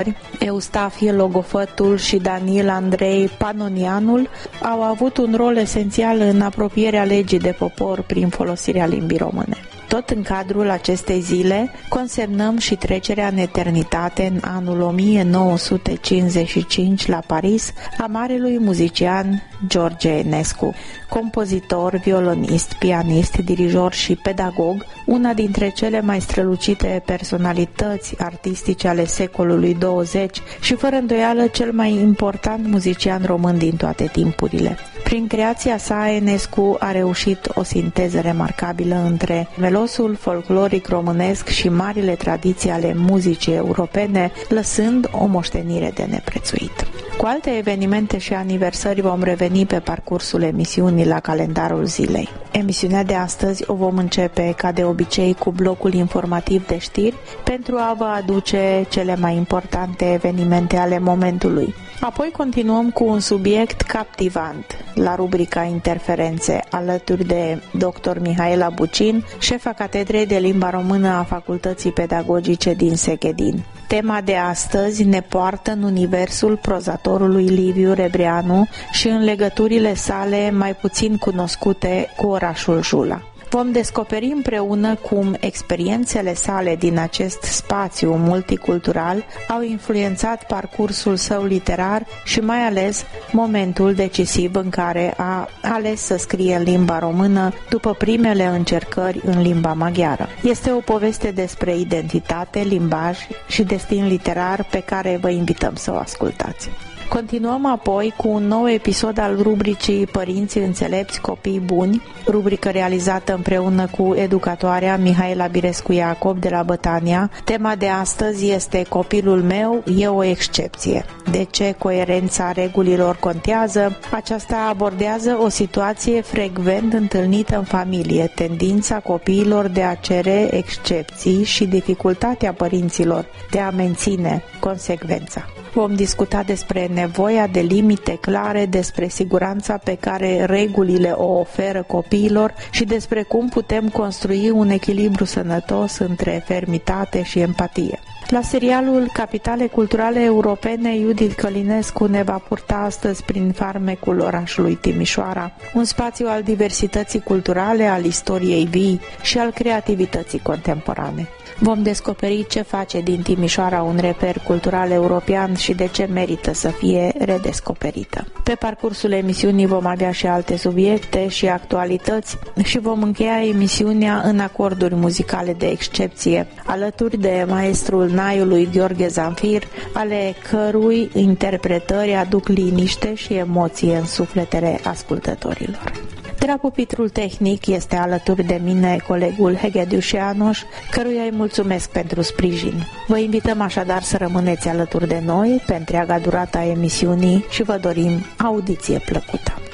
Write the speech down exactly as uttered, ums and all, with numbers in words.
Eustafie Logofătul și Daniel Andrei Panonianul au avut un rol esențial în apropierea legii de popor prin folosirea limbii române. Tot în cadrul acestei zile consemnăm și trecerea în eternitate în anul o mie nouă sute cincizeci și cinci la Paris a marelui muzician George Enescu, compozitor, violonist, pianist, dirijor și pedagog, una dintre cele mai strălucite personalități artistice ale secolului douăzeci și fără îndoială cel mai important muzician român din toate timpurile. Prin creația sa, Enescu a reușit o sinteză remarcabilă între melosul folcloric românesc și marile tradiții ale muzicii europene, lăsând o moștenire de neprețuit. Cu alte evenimente și aniversări vom reveni pe parcursul emisiunii la calendarul zilei. Emisiunea de astăzi o vom începe, ca de obicei, cu blocul informativ de știri pentru a vă aduce cele mai importante evenimente ale momentului. Apoi continuăm cu un subiect captivant la rubrica Interferențe, alături de doctor Mihaela Bucin, șefa Catedrei de Limba Română a Facultății Pedagogice din Seghedin. Tema de astăzi ne poartă în universul prozatorului Liviu Rebreanu și în legăturile sale mai puțin cunoscute cu orașul Jula. Vom descoperi împreună cum experiențele sale din acest spațiu multicultural au influențat parcursul său literar și mai ales momentul decisiv în care a ales să scrie în limba română după primele încercări în limba maghiară. Este o poveste despre identitate, limbaj și destin literar pe care vă invităm să o ascultați. Continuăm apoi cu un nou episod al rubricii Părinții înțelepți, copii buni, rubrică realizată împreună cu educatoarea Mihaela Birescu Iacob de la Bătania. Tema de astăzi este Copilul meu e o excepție. De ce coerența regulilor contează? Aceasta abordează o situație frecvent întâlnită în familie, tendința copiilor de a cere excepții și dificultatea părinților de a menține consecvența. Vom discuta despre nevoia de limite clare, despre siguranța pe care regulile o oferă copiilor și despre cum putem construi un echilibru sănătos între fermitate și empatie. La serialul Capitale Culturale Europene, Judith Călinescu ne va purta astăzi prin farmecul orașului Timișoara, un spațiu al diversității culturale, al istoriei vii și al creativității contemporane. Vom descoperi ce face din Timișoara un reper cultural european și de ce merită să fie redescoperită. Pe parcursul emisiunii vom avea și alte subiecte și actualități și vom încheia emisiunea în acorduri muzicale de excepție, alături de maestrul naiului Gheorghe Zanfir, ale cărui interpretări aduc liniște și emoție în sufletele ascultătorilor. De la pupitrul tehnic este alături de mine colegul Hegediu Ianoș, căruia îi mulțumesc pentru sprijin. Vă invităm așadar să rămâneți alături de noi pe întreaga durată a emisiunii și vă dorim audiție plăcută.